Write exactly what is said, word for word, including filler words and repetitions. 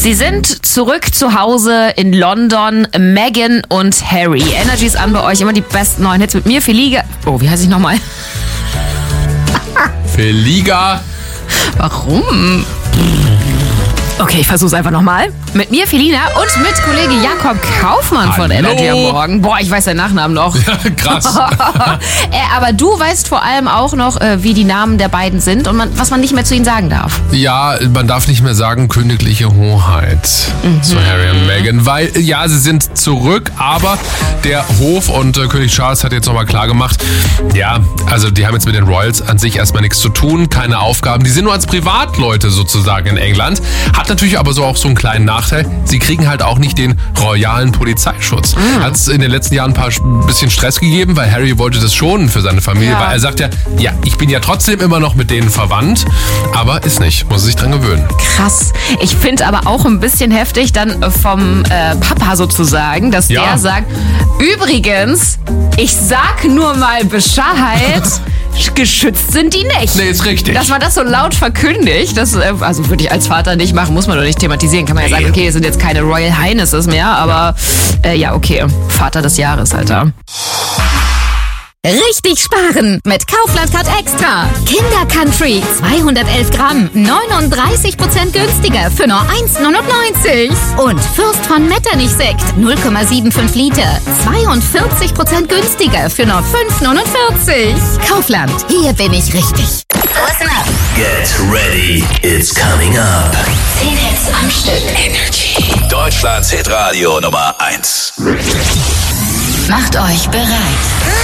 Sie sind zurück zu Hause in London, Meghan und Harry. Energy ist an bei euch, immer die besten neuen Hits mit mir, Feliga. Oh, wie heiße ich nochmal? Feliga. Warum? Okay, ich versuch's einfach nochmal. Mit mir, Felina, und mit Kollege Jakob Kaufmann von Hallo. Energy am Morgen. Boah, ich weiß den Nachnamen noch. Ja, krass. äh, aber du weißt vor allem auch noch, äh, wie die Namen der beiden sind und man, was man nicht mehr zu ihnen sagen darf. Ja, man darf nicht mehr sagen königliche Hoheit mhm. zu Harry und Meghan, weil, ja, sie sind zurück, aber der Hof und äh, König Charles hat jetzt nochmal klar gemacht, ja, also die haben jetzt mit den Royals an sich erstmal nichts zu tun, keine Aufgaben, die sind nur als Privatleute sozusagen in England. Hat natürlich aber so auch so einen kleinen Nachteil, sie kriegen halt auch nicht den royalen Polizeischutz. Mhm. Hat es in den letzten Jahren ein paar ein bisschen Stress gegeben, weil Harry wollte das schon für seine Familie, ja. weil er sagt ja, ja, ich bin ja trotzdem immer noch mit denen verwandt, aber ist nicht, muss sich dran gewöhnen. Krass. Ich finde aber auch ein bisschen heftig dann vom äh, Papa sozusagen, dass ja. der sagt, übrigens, ich sag nur mal Bescheid, geschützt sind die nicht. Nee, ist richtig. Dass man das so laut verkündigt, das äh, also würde ich als Vater nicht machen, muss man doch nicht thematisieren. Kann man ja sagen, okay, es sind jetzt keine Royal Highnesses mehr, aber äh, ja, okay, Vater des Jahres, Alter. Richtig sparen mit Kaufland Card Extra. Kinder Country zweihundertelf Gramm, neununddreißig Prozent günstiger für nur eins neunundneunzig. Und Fürst von Metternich Sekt null Komma fünfundsiebzig Liter, zweiundvierzig Prozent günstiger für nur fünf neunundvierzig. Kaufland, hier bin ich richtig. Listen up. Get ready, it's coming up. zehn Hits am Stück. Energy. Deutschlands Hitradio Nummer eins. Macht euch bereit.